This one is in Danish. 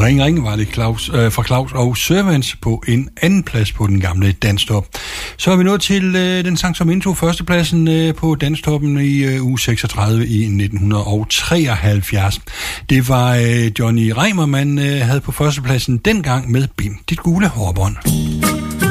Ring Ring var det fra Claus og Servants på en anden plads på den gamle danstop. Så er vi nået til den sang, som indtog førstepladsen på danstoppen i uge 36 i 1973. Det var Johnny Reimer, man havde på førstepladsen dengang med Bim, dit gule hårbånd.